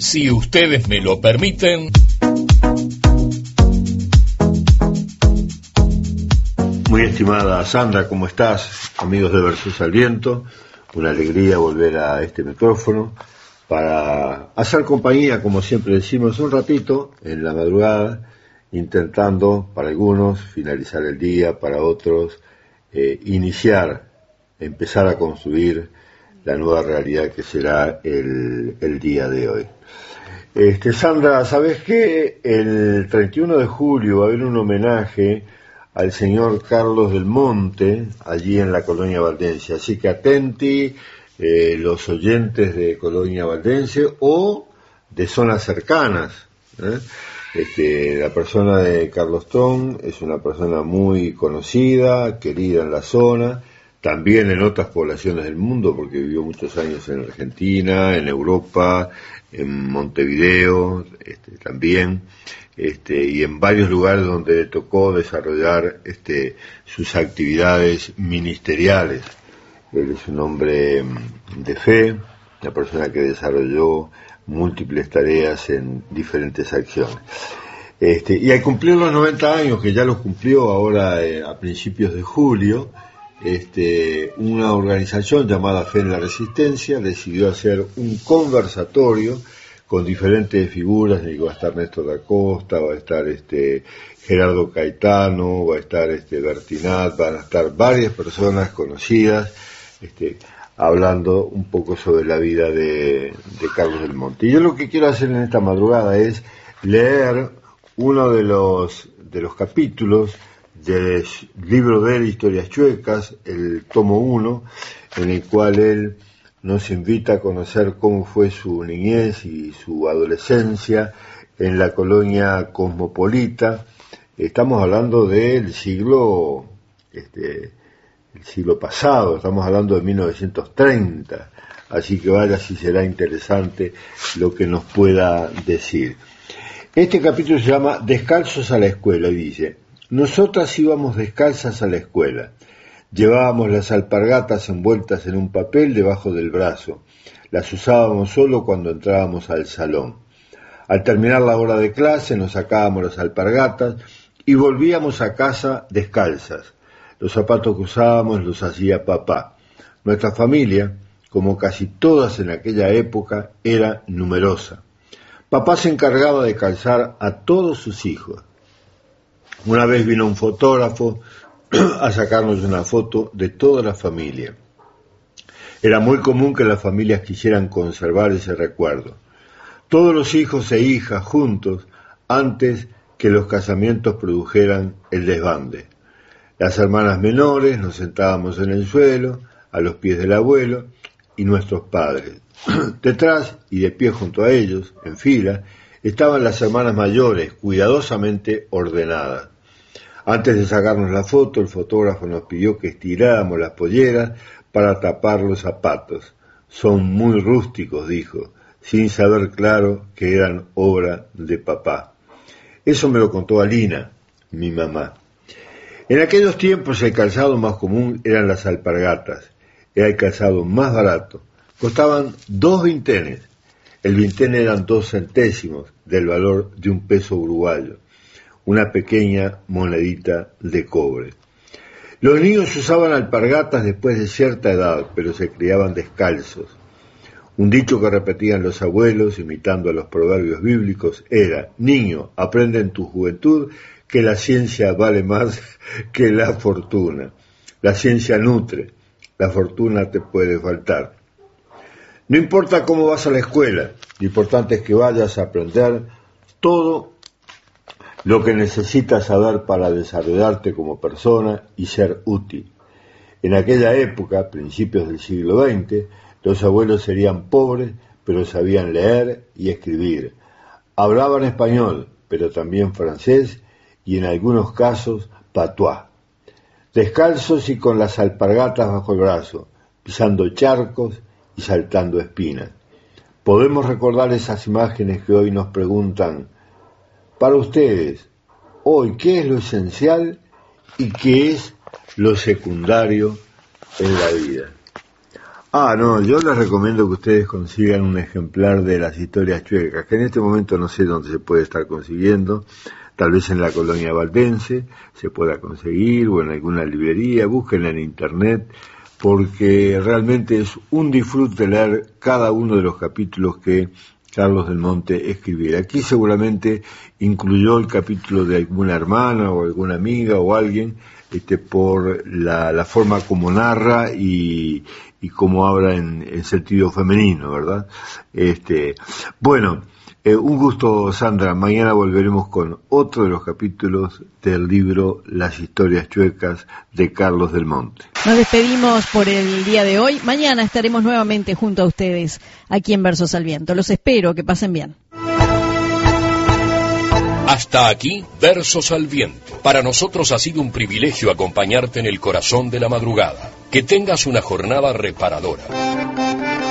Si ustedes me lo permiten. Muy estimada Sandra, ¿cómo estás? Amigos de Versos al Viento, una alegría volver a este micrófono para hacer compañía, como siempre decimos, un ratito en la madrugada, intentando para algunos finalizar el día, para otros empezar a construir la nueva realidad que será el día de hoy. Sandra, ¿sabes qué? El 31 de julio va a haber un homenaje al señor Carlos del Monte, allí en la Colonia Valdense. Así que atenti los oyentes de Colonia Valdense o de zonas cercanas. La persona de Carlos Tron es una persona muy conocida, querida en la zona, también en otras poblaciones del mundo, porque vivió muchos años en Argentina, en Europa, en Montevideo, también, y en varios lugares donde le tocó desarrollar sus actividades ministeriales. Él es un hombre de fe, una persona que desarrolló múltiples tareas en diferentes acciones. Y al cumplir los 90 años, que ya los cumplió ahora a principios de julio, una organización llamada Fe en la Resistencia decidió hacer un conversatorio con diferentes figuras. Va a estar Néstor da Costa, va a estar Gerardo Caetano, va a estar Bertinat, van a estar varias personas conocidas hablando un poco sobre la vida de Carlos del Monte. Y yo lo que quiero hacer en esta madrugada es leer uno de los capítulos del libro de él, Historias Chuecas, el tomo 1, en el cual él nos invita a conocer cómo fue su niñez y su adolescencia en la colonia cosmopolita. Estamos hablando del siglo pasado, estamos hablando de 1930, así que vaya si será interesante lo que nos pueda decir. Este capítulo se llama Descalzos a la escuela y dice: nosotras íbamos descalzas a la escuela. Llevábamos las alpargatas envueltas en un papel debajo del brazo. Las usábamos solo cuando entrábamos al salón. Al terminar la hora de clase nos sacábamos las alpargatas y volvíamos a casa descalzas. Los zapatos que usábamos los hacía papá. Nuestra familia, como casi todas en aquella época, era numerosa. Papá se encargaba de calzar a todos sus hijos. Una vez vino un fotógrafo a sacarnos una foto de toda la familia. Era muy común que las familias quisieran conservar ese recuerdo. Todos los hijos e hijas juntos antes que los casamientos produjeran el desbande. Las hermanas menores nos sentábamos en el suelo, a los pies del abuelo y nuestros padres. Detrás y de pie junto a ellos, en fila, estaban las hermanas mayores, cuidadosamente ordenadas. Antes de sacarnos la foto, el fotógrafo nos pidió que estiráramos las polleras para tapar los zapatos. Son muy rústicos, dijo, sin saber claro que eran obra de papá. Eso me lo contó Alina, mi mamá. En aquellos tiempos el calzado más común eran las alpargatas. Era el calzado más barato. Costaban 2 vintenes. El vintén eran 2 centésimos del valor de un peso uruguayo. Una pequeña monedita de cobre. Los niños usaban alpargatas después de cierta edad, pero se criaban descalzos. Un dicho que repetían los abuelos, imitando a los proverbios bíblicos, era: niño, aprende en tu juventud que la ciencia vale más que la fortuna. La ciencia nutre, la fortuna te puede faltar. No importa cómo vas a la escuela, lo importante es que vayas a aprender todo lo que necesitas saber para desarrollarte como persona y ser útil. En aquella época, principios del siglo XX, los abuelos serían pobres, pero sabían leer y escribir. Hablaban español, pero también francés y en algunos casos patuá. Descalzos y con las alpargatas bajo el brazo, pisando charcos y saltando espinas. Podemos recordar esas imágenes que hoy nos preguntan: para ustedes, hoy, ¿qué es lo esencial y qué es lo secundario en la vida? No, yo les recomiendo que ustedes consigan un ejemplar de las historias chuecas, que en este momento no sé dónde se puede estar consiguiendo, tal vez en la colonia valdense se pueda conseguir, o en alguna librería, búsquenla en internet, porque realmente es un disfrute leer cada uno de los capítulos que Carlos del Monte escribiera. Aquí seguramente incluyó el capítulo de alguna hermana o alguna amiga o alguien, por la forma como narra y como habla en sentido femenino, ¿verdad? Bueno, un gusto, Sandra. Mañana volveremos con otro de los capítulos del libro Las historias chuecas de Carlos del Monte. Nos despedimos por el día de hoy. Mañana estaremos nuevamente junto a ustedes aquí en Versos al Viento. Los espero, que pasen bien. Hasta aquí, Versos al Viento. Para nosotros ha sido un privilegio acompañarte en el corazón de la madrugada. Que tengas una jornada reparadora.